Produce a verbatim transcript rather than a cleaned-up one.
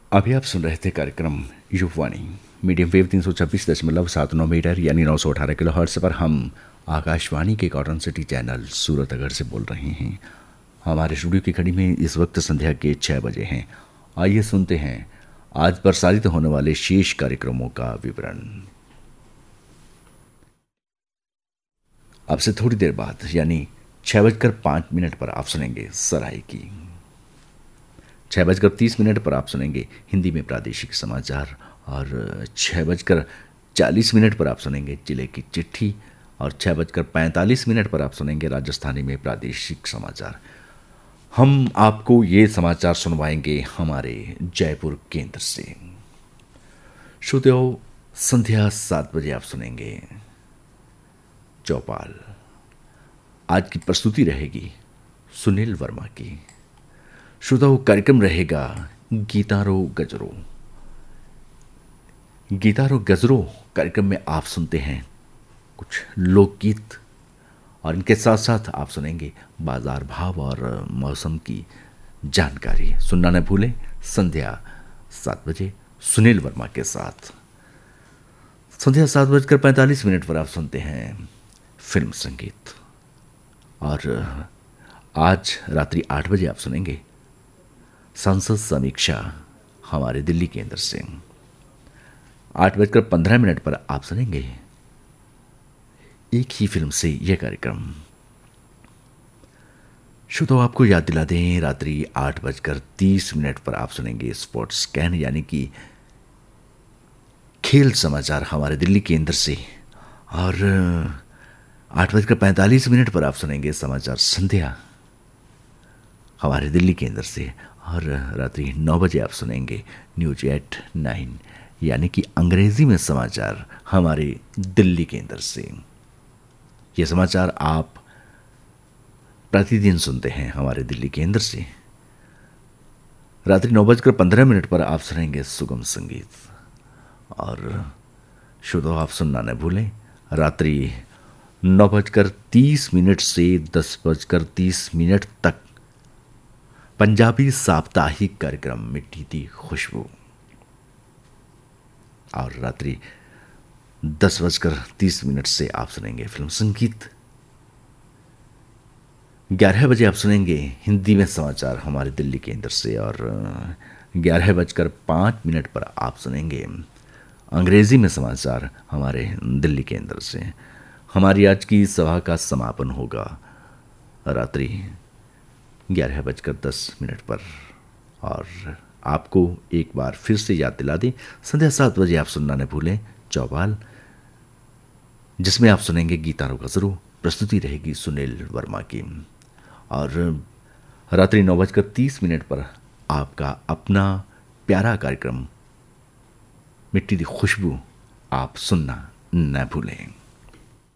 अभी आप सुन रहे थे कार्यक्रम युगवाणी मीडियम वेव तीन सौ छब्बीस दशमलव सात नौ मीटर यानी नौ सौ अठारह किलो हर्ट्स पर हम आकाशवाणी के कॉटन सिटी चैनल सूरतगढ़ से बोल रहे हैं। हमारे स्टूडियो की घड़ी में इस वक्त संध्या के छः बजे हैं। आइए सुनते हैं आज प्रसारित होने वाले शेष कार्यक्रमों का विवरण। अब से थोड़ी देर बाद यानी छः बजकर पाँच मिनट पर आप सुनेंगे सराय की। छः बजकर तीस मिनट पर आप सुनेंगे हिंदी में प्रादेशिक समाचार और छः बजकर चालीस मिनट पर आप सुनेंगे जिले की चिट्ठी और छः बजकर पैंतालीस मिनट पर आप सुनेंगे राजस्थानी में प्रादेशिक समाचार। हम आपको ये समाचार सुनवाएंगे हमारे जयपुर केंद्र से। श्रोताओ, संध्या सात बजे आप सुनेंगे चौपाल। आज की प्रस्तुति रहेगी सुनील वर्मा की। श्रोताओ, कार्यक्रम रहेगा गीतारो गजरो। गीतारो गजरो कार्यक्रम में आप सुनते हैं कुछ लोकगीत और इनके साथ साथ आप सुनेंगे बाजार भाव और मौसम की जानकारी। सुनना न भूलें, संध्या सात बजे सुनील वर्मा के साथ। संध्या सात बजकर पैंतालीस मिनट पर आप सुनते हैं फिल्म संगीत और आज रात्रि आठ बजे आप सुनेंगे संसद समीक्षा हमारे दिल्ली केंद्र से। आठ बजकर पंद्रह मिनट पर आप सुनेंगे एक ही फिल्म से यह कार्यक्रम। श्रोताओ, आपको याद दिला दें, रात्रि आठ बजकर तीस मिनट पर आप सुनेंगे स्पोर्ट्स स्कैन यानी कि खेल समाचार हमारे दिल्ली केंद्र से। और आठ बजकर पैंतालीस मिनट पर आप सुनेंगे समाचार संध्या हमारे दिल्ली केंद्र से। और रात्रि नौ बजे आप सुनेंगे न्यूज एट नाइन यानी कि अंग्रेजी में समाचार हमारे दिल्ली केंद्र से। ये समाचार आप प्रतिदिन सुनते हैं हमारे दिल्ली केंद्र से। रात्रि नौ बजकर पंद्रह मिनट पर आप सुनेंगे सुगम संगीत। और श्रोताओ, आप सुनना न भूलें, रात्रि नौ बजकर तीस मिनट से दस बजकर तीस मिनट तक पंजाबी साप्ताहिक कार्यक्रम मिट्टी दी खुशबू। और रात्रि दस बजकर तीस मिनट से आप सुनेंगे फिल्म संगीत। ग्यारह बजे आप सुनेंगे हिंदी में समाचार हमारे दिल्ली केंद्र से। और ग्यारह बजकर पाँच मिनट पर आप सुनेंगे अंग्रेजी में समाचार हमारे दिल्ली केंद्र से। हमारी आज की सभा का समापन होगा रात्रि ग्यारह बजकर दस मिनट पर। और आपको एक बार फिर से याद दिला दें, संध्या सात बजे आप सुनना न भूलें चौपाल, जिसमें आप सुनेंगे गीतारो गजरो। प्रस्तुति रहेगी सुनील वर्मा की। और रात्रि नौ बजकर तीस मिनट पर आपका अपना प्यारा कार्यक्रम मिट्टी दी खुशबू आप सुनना न भूलें।